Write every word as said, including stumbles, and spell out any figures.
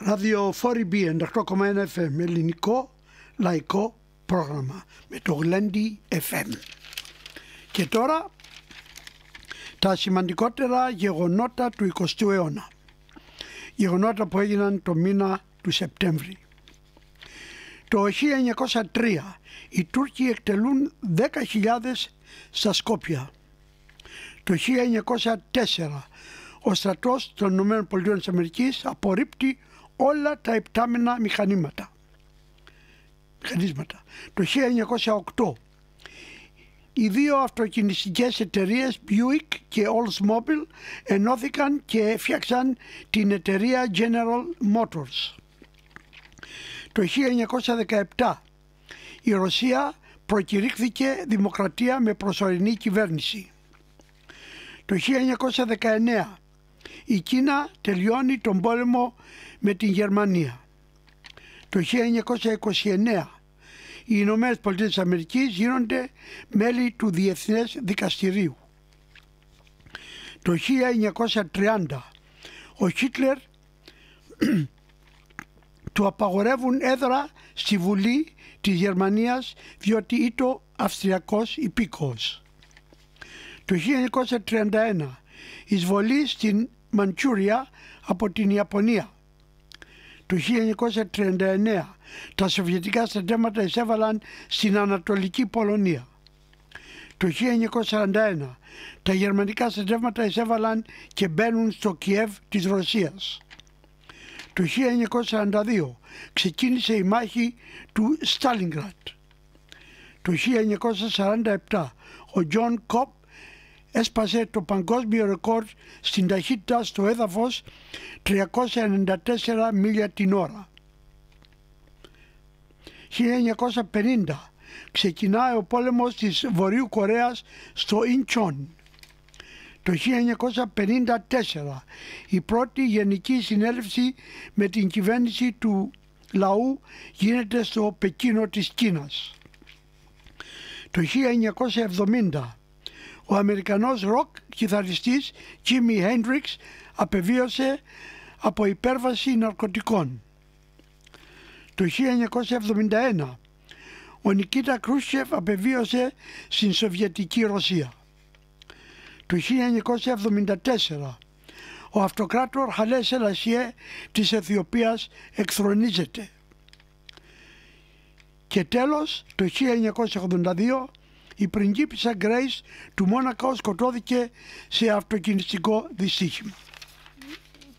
Ραδιοφόρη μπι ενενήντα οκτώ κόμμα ένα εφ εμ, ελληνικό λαϊκό πρόγραμμα με το Γλέντι εφ εμ. Και τώρα τα σημαντικότερα γεγονότα του εικοστού αιώνα. Γεγονότα που έγιναν το μήνα του Σεπτέμβρη. Το χίλια εννιακόσια τρία οι Τούρκοι εκτελούν δέκα χιλιάδες στα Σκόπια. Το χίλια εννιακόσια τέσσερα ο στρατός των ΗΠΑ απορρίπτει όλα τα επτάμενα μηχανήματα. μηχανίσματα. Το χίλια εννιακόσια οκτώ οι δύο αυτοκινηστικές εταιρείες Buick και Oldsmobile ενώθηκαν και έφτιαξαν την εταιρεία General Motors. Το χίλια εννιακόσια δεκαεπτά η Ρωσία προκηρύχθηκε δημοκρατία με προσωρινή κυβέρνηση. Το χίλια εννιακόσια δεκαεννέα η Κίνα τελειώνει τον πόλεμο με την Γερμανία. Το χίλια εννιακόσια είκοσι εννέα οι Ηνωμένες Πολιτείες της Αμερικής γίνονται μέλη του Διεθνές Δικαστηρίου. Το χίλια εννιακόσια τριάντα ο Χίτλερ του απαγορεύουν έδρα στη Βουλή της Γερμανίας διότι ήτο Αυστριακός υπήκοος. Το χίλια εννιακόσια τριάντα ένα εισβολή στην Μαντσούρια από την Ιαπωνία. Το χίλια εννιακόσια τριάντα εννέα τα σοβιετικά στρατεύματα εισέβαλαν στην Ανατολική Πολωνία. Το χίλια εννιακόσια σαράντα ένα τα γερμανικά στρατεύματα εισέβαλαν και μπαίνουν στο Κιέβ της Ρωσίας. Το χίλια εννιακόσια σαράντα δύο ξεκίνησε η μάχη του Στάλινγκραντ. Το χίλια εννιακόσια σαράντα επτά ο Τζον Κοπ έσπασε το παγκόσμιο ρεκόρ στην ταχύτητα στο έδαφος τριακόσια ενενήντα τέσσερα μίλια την ώρα. χίλια εννιακόσια πενήντα ξεκινάει ο πόλεμος της Βορείου Κορέας στο Ιντσόν. Το χίλια εννιακόσια πενήντα τέσσερα η πρώτη γενική συνέλευση με την κυβέρνηση του λαού γίνεται στο Πεκίνο της Κίνας. Το χίλια εννιακόσια εβδομήντα ο Αμερικανός ροκ κιθαριστής Τζίμι Χέντριξ απεβίωσε από υπέρβαση ναρκωτικών. Το χίλια εννιακόσια εβδομήντα ένα ο Νικίτα Κρούστσεφ απεβίωσε στην Σοβιετική Ρωσία. Το χίλια εννιακόσια εβδομήντα τέσσερα ο αυτοκράτορ Χαλέ Σελασιέ της Αιθιοπίας εκθρονίζεται. Και τέλος το χίλια εννιακόσια ογδόντα δύο η πριγκίπισσα Γκρέις του Μόνακο σκοτώθηκε σε αυτοκινηστικό δυστύχημα.